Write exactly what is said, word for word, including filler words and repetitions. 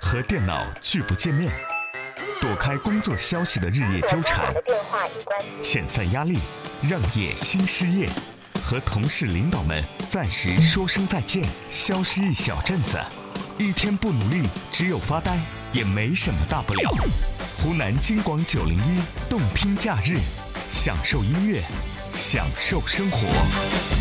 和电脑拒不见面，躲开工作消息的日夜纠缠，遣散压力，让业新失业，和同事领导们暂时说声再见，消失一小阵子，一天不努力，只有发呆，也没什么大不了。湖南京广九零一动听假日，享受音乐，享受生活。